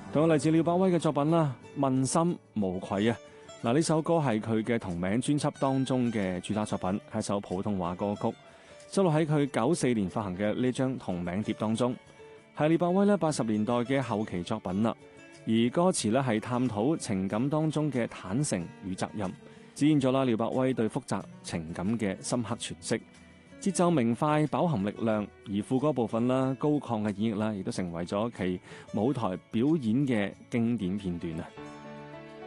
同樣嚟自廖百威嘅作品啦，《問心無愧》啊！嗱，呢首歌係佢嘅同名專輯當中嘅主打作品，係一首普通話歌曲，收錄喺佢94年發行嘅呢張同名碟當中，係廖百威呢80年代嘅後期作品啦。而歌詞呢係探討情感當中嘅坦誠與責任，展現咗啦廖百威對複雜情感嘅深刻詮釋。節奏明快，飽含力量，而副歌部分啦，高亢嘅演繹啦，亦都成為咗其舞台表演嘅經典片段啊！